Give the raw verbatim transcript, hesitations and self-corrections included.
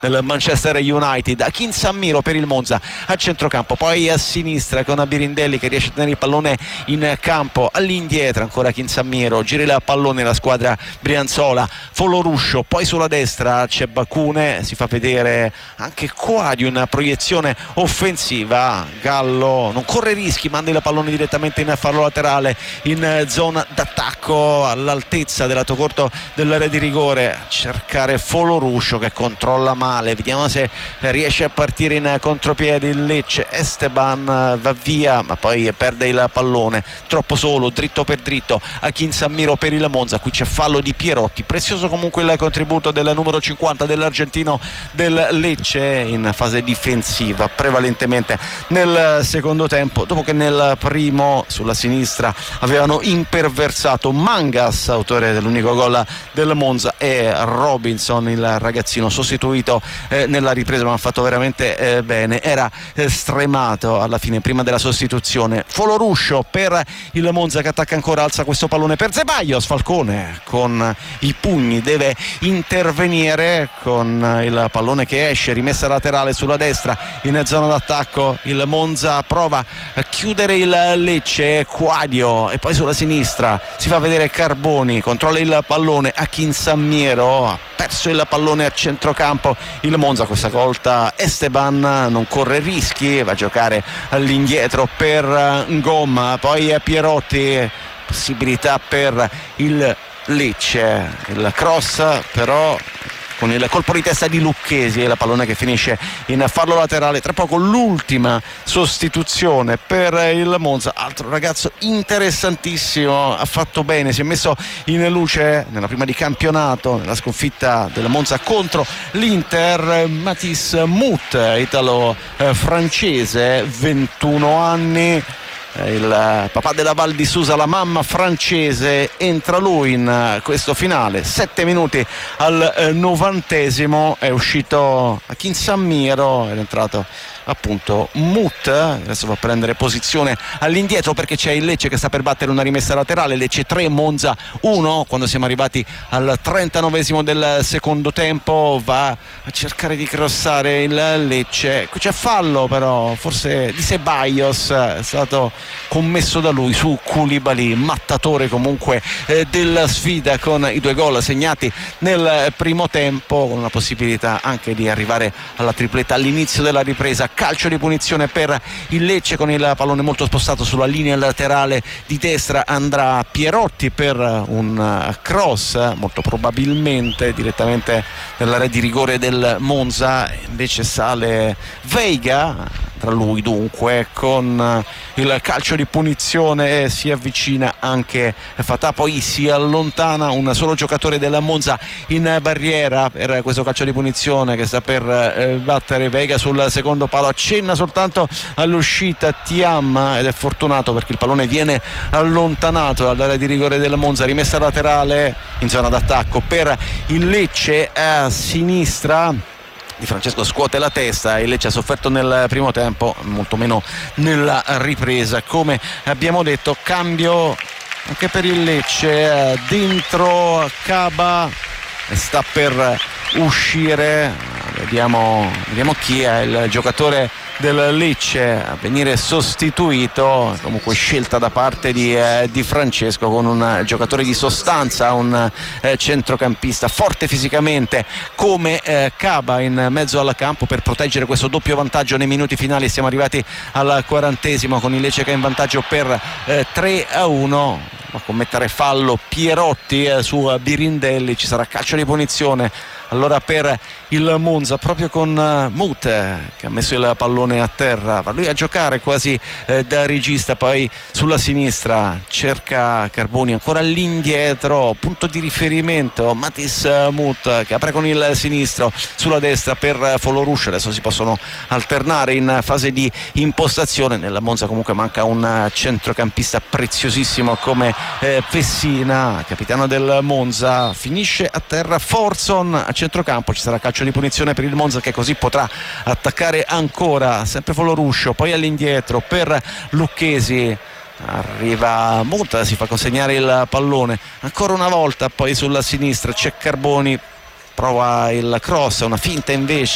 del Manchester United. Akin Sammiro per il Monza a centrocampo, poi a sinistra con Birindelli che riesce a tenere il pallone in campo, all'indietro ancora Akin Sammiro, gira il pallone la squadra brianzola, Foloruscio, poi sulla destra c'è Bacune, si fa vedere anche qua di una proiezione offensiva. Gallo non corre rischi, manda il pallone direttamente in fallo laterale in zona d'attacco all'altezza del lato corto dell'area di rigore, a cercare Foloruscio che controlla male. Vediamo se riesce a partire in contropiede il Lecce. Esteban va via ma poi perde il pallone, troppo solo, dritto per dritto. Akin Sammiro per il Monza, qui c'è fallo di Pierotti. Prezioso comunque il contributo del numero cinquanta dell'argentino del Lecce in fase difensiva prevalentemente nel secondo tempo, dopo che nel primo sulla sinistra avevano imperversato Mangas, autore dell'unico gol del Monza, e Robinson, il ragazzino sostituito Eh, nella ripresa, ma ha fatto veramente eh, bene, era eh, stremato alla fine prima della sostituzione. Foloruscio per il Monza che attacca ancora, alza questo pallone per Zeballos, Falcone con i pugni deve intervenire con il pallone che esce, rimessa laterale sulla destra in zona d'attacco. Il Monza prova a chiudere il Lecce, Quadio, e poi sulla sinistra si fa vedere Carboni, controlla il pallone, Akin Sammiro ha perso il pallone a centrocampo. Il Monza questa volta Esteban non corre rischi, va a giocare all'indietro per Ngoma, poi Pierotti, possibilità per il Lecce, il cross però con il colpo di testa di Lucchesi e la pallone che finisce in fallo laterale. Tra poco l'ultima sostituzione per il Monza, altro ragazzo interessantissimo, ha fatto bene, si è messo in luce nella prima di campionato nella sconfitta del Monza contro l'Inter, Mathis Mut, italo francese, ventuno anni, il papà della Val di Susa, la mamma francese, entra lui in questo finale. Sette minuti al novantesimo è uscito Akin Sammiro, è entrato appunto Mut, adesso va a prendere posizione all'indietro perché c'è il Lecce che sta per battere una rimessa laterale. Lecce tre, Monza uno, quando siamo arrivati al trentanovesimo del secondo tempo. Va a cercare di crossare il Lecce, qui c'è fallo però forse di Ceballos, è stato commesso da lui su Koulibaly, mattatore comunque eh, della sfida con i due gol segnati nel primo tempo, con una possibilità anche di arrivare alla tripletta all'inizio della ripresa. Calcio di punizione per il Lecce con il pallone molto spostato sulla linea laterale di destra, andrà Pierotti per un cross molto probabilmente direttamente nell'area di rigore del Monza, invece sale Veiga tra lui, dunque con il calcio di punizione si avvicina anche Fatà, poi si allontana un solo giocatore della Monza in barriera per questo calcio di punizione che sta per eh, battere Veiga sul secondo palo, accenna soltanto all'uscita Thiam ed è fortunato perché il pallone viene allontanato dall'area di rigore del Monza. Rimessa laterale in zona d'attacco per il Lecce a sinistra. Di Francesco scuote la testa, il Lecce ha sofferto nel primo tempo, molto meno nella ripresa. Come abbiamo detto, cambio anche per il Lecce, dentro Caba sta per uscire, vediamo, vediamo chi è il giocatore del Lecce a venire sostituito, comunque scelta da parte di, eh, di Francesco con un giocatore di sostanza, un eh, centrocampista forte fisicamente come eh, Caba in mezzo al campo per proteggere questo doppio vantaggio nei minuti finali. Siamo arrivati al quarantesimo con il Lecce che è in vantaggio per eh, tre a uno. Va a commettere fallo Pierotti eh, su Birindelli, ci sarà calcio di punizione allora per il Monza proprio con uh, Mut che ha messo il pallone a terra, va lui a giocare quasi eh, da regista, poi sulla sinistra cerca Carboni ancora all'indietro, punto di riferimento Mathis Mut che apre con il sinistro, sulla destra per Foloruscio, adesso si possono alternare in fase di impostazione. Nella Monza comunque manca un centrocampista preziosissimo come eh, Pessina, capitano del Monza, finisce a terra Forson a centrocampo. Ci sarà calcio di punizione per il Monza che così potrà attaccare ancora, sempre Foloruscio, poi all'indietro per Lucchesi, arriva Mut, si fa consegnare il pallone ancora una volta, poi sulla sinistra c'è Carboni, prova il cross, una finta invece